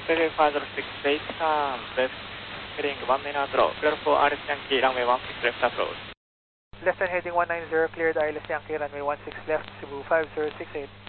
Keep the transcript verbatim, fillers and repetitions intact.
February five zero six eight, um, left, heading one minute draw. Clear for Alice Yankee, runway one six left approach. Left and heading one nine zero, cleared I L S Yankee, runway one six left, Cebu five zero six eight.